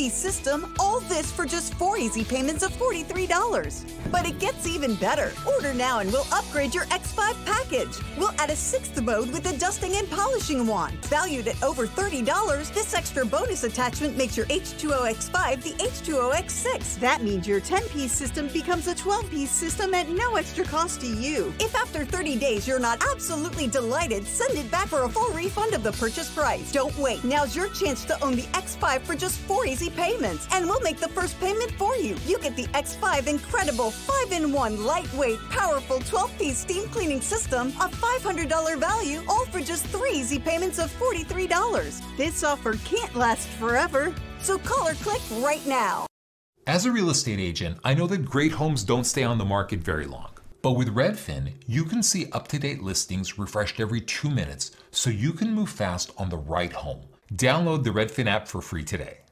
10-piece system, all this for just 4 easy payments of $43. But it gets even better. Order now and we'll upgrade your X5 package. We'll add a 6th mode with a dusting and polishing wand. Valued at over $30, this extra bonus attachment makes your H2O X5 the H2O X6. That means your 10-piece system becomes a 12-piece system at no extra cost to you. If after 30 days you're not absolutely delighted, send it back for a full refund of the purchase price. Don't wait. Now's your chance to own the X5 for just 4 easy payments, and we'll make the first payment for you. You get the X5 incredible 5-in-1 lightweight, powerful 12-piece steam cleaning system, a $500 value, all for just 3 easy payments of $43. This offer can't last forever, so call or click right now. As a real estate agent, I know that great homes don't stay on the market very long. But with Redfin, you can see up-to-date listings refreshed every 2 minutes, so you can move fast on the right home. Download the Redfin app for free today.